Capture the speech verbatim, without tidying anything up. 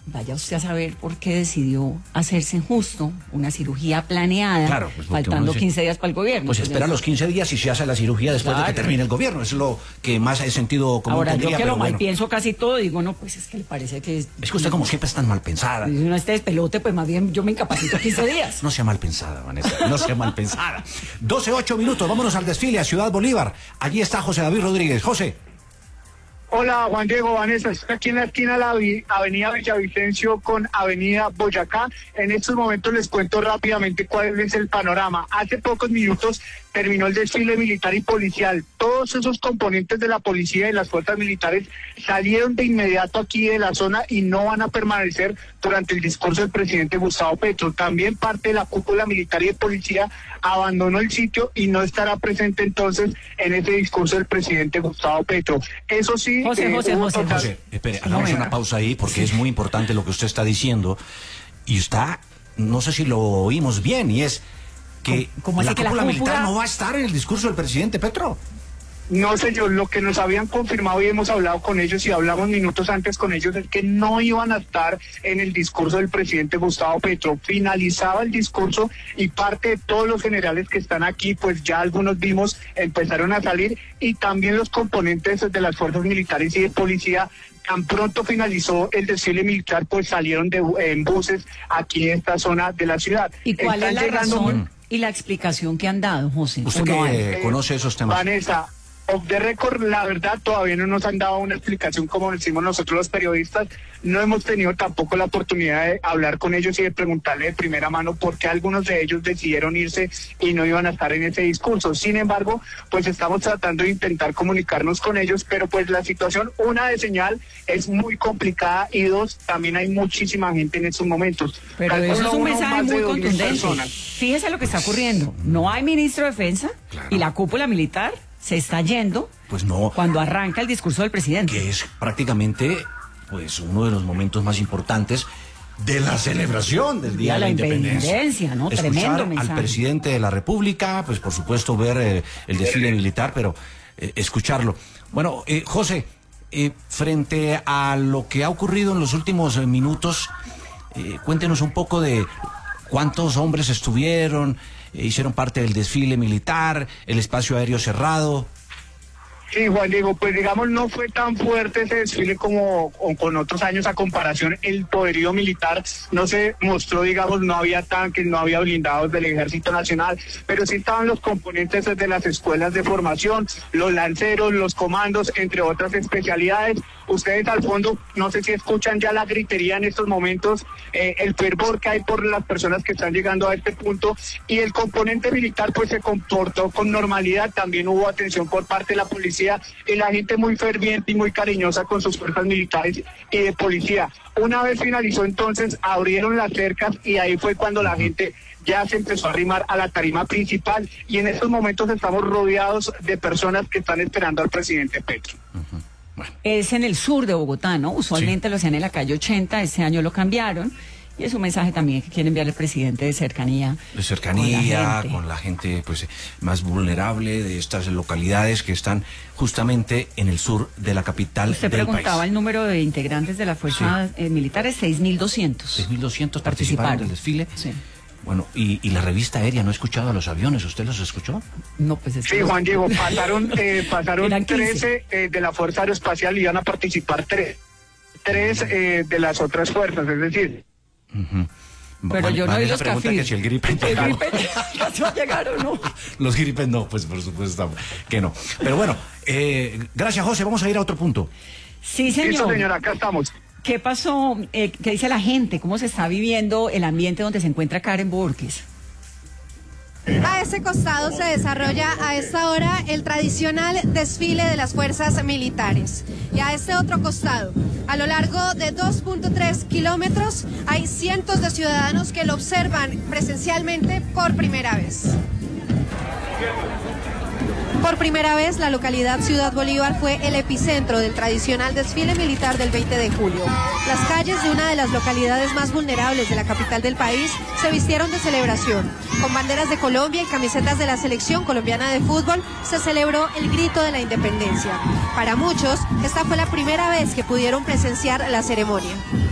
vaya usted a saber por qué decidió hacerse justo una cirugía planeada, claro, pues faltando quince días para el gobierno. Pues espera los quince días y se hace la cirugía después claro. de que termine el gobierno. Eso es lo que más he sentido como Ahora, tendría, yo que lo bueno. mal pienso casi todo, digo, no, pues es que le parece que... Es, es que usted como siempre es tan mal pensada. Si uno esté despelote, pues más bien yo me incapacito quince días. No sea mal pensada, Vanessa, no sea mal pensada. doce, ocho minutos, vámonos al desfile a Ciudad Bolívar. Allí está José David Rodríguez. José. Hola, Juan Diego, Vanessa, estoy aquí en la esquina de la avenida Villavicencio con avenida Boyacá. En estos momentos les cuento rápidamente cuál es el panorama. Hace pocos minutos terminó el desfile militar y policial. Todos esos componentes de la policía y las fuerzas militares salieron de inmediato aquí de la zona y no van a permanecer durante el discurso del presidente Gustavo Petro. También parte de la cúpula militar y de policía abandonó el sitio y no estará presente entonces en ese discurso del presidente Gustavo Petro. Eso sí... José, eh, José, José, total... José, espere, hagamos una pausa ahí porque sí. es muy importante lo que usted está diciendo y está, no sé si lo oímos bien, y es que ¿Cómo la que cúpula la militar no va a estar en el discurso del presidente Petro. No sé yo, lo que nos habían confirmado y hemos hablado con ellos y hablamos minutos antes con ellos es que no iban a estar en el discurso del presidente Gustavo Petro. Finalizaba el discurso y parte de todos los generales que están aquí, pues ya algunos vimos, empezaron a salir, y también los componentes de las fuerzas militares y de policía. Tan pronto finalizó el desfile militar, pues salieron de, en buses aquí en esta zona de la ciudad. ¿Y cuál Están es la llegando... razón y la explicación que han dado, José? Usted que no conoce esos temas. Vanessa, off the record, la verdad, todavía no nos han dado una explicación como decimos nosotros los periodistas. No hemos tenido tampoco la oportunidad de hablar con ellos y de preguntarle de primera mano por qué algunos de ellos decidieron irse y no iban a estar en ese discurso. Sin embargo, pues estamos tratando de intentar comunicarnos con ellos, pero pues la situación, una de señal, es muy complicada, y dos, también hay muchísima gente en estos momentos. Pero Calculo eso es un uno, mensaje más de muy dos mil contundente. personas. Fíjese lo que está ocurriendo. No hay ministro de defensa Claro. y la cúpula militar se está yendo pues no, cuando arranca el discurso del presidente. Que es prácticamente pues uno de los momentos más importantes de la celebración del Día de la, la Independencia. independencia, ¿no? Escuchar Tremendo mensaje. al presidente de la República, pues por supuesto ver eh, el desfile militar, pero eh, escucharlo. Bueno, eh, José, eh, frente a lo que ha ocurrido en los últimos eh, minutos, eh, cuéntenos un poco de cuántos hombres estuvieron, eh, hicieron parte del desfile militar, el espacio aéreo cerrado. Sí, Juan Diego, pues digamos no fue tan fuerte ese desfile como o con otros años a comparación. El poderío militar no se mostró, digamos, no había tanques, no había blindados del Ejército Nacional, pero sí estaban los componentes de las escuelas de formación, los lanceros, los comandos, entre otras especialidades. Ustedes al fondo, no sé si escuchan ya la gritería en estos momentos, eh, el fervor que hay por las personas que están llegando a este punto, y el componente militar pues se comportó con normalidad. También hubo atención por parte de la policía y la gente muy ferviente y muy cariñosa con sus fuerzas militares y de policía. Una vez finalizó entonces, abrieron las cercas y ahí fue cuando la gente ya se empezó a arrimar a la tarima principal, y en estos momentos estamos rodeados de personas que están esperando al presidente Petro. Uh-huh. Bueno. Es en el sur de Bogotá, ¿no? Usualmente sí. Lo hacían en la calle ochenta, este año lo cambiaron. Y es un mensaje también que quiere enviar el presidente de cercanía. De cercanía, con la gente, con la gente pues más vulnerable de estas localidades que están justamente en el sur de la capital Usted del país. Usted preguntaba el número de integrantes de las fuerzas sí. eh, militares, seis mil doscientos. seis mil doscientos participaron del desfile. Sí. Bueno, y, y la revista aérea, no he escuchado a los aviones, ¿usted los escuchó? No, pues es Sí, que Juan Diego, pasaron, eh, pasaron trece eh, de la Fuerza Aeroespacial y iban a participar tres, tres eh, de las otras fuerzas, es decir... Uh-huh. Pero vale, yo no vale, vi los pregunta cafés. Que si el Gripen ¿El Gripen ya va a llegar o no? Los Gripen no, pues por supuesto que no. Pero bueno, eh, gracias José, vamos a ir a otro punto. Sí, señor. Eso, señora, acá estamos. ¿Qué pasó? Eh, ¿Qué dice la gente? ¿Cómo se está viviendo el ambiente donde se encuentra Karen Borges? A ese costado se desarrolla a esta hora el tradicional desfile de las fuerzas militares. Y a este otro costado, a lo largo de dos punto tres kilómetros, hay cientos de ciudadanos que lo observan presencialmente por primera vez. Por primera vez, la localidad Ciudad Bolívar fue el epicentro del tradicional desfile militar del veinte de julio. Las calles de una de las localidades más vulnerables de la capital del país se vistieron de celebración. Con banderas de Colombia y camisetas de la selección colombiana de fútbol, se celebró el grito de la independencia. Para muchos, esta fue la primera vez que pudieron presenciar la ceremonia.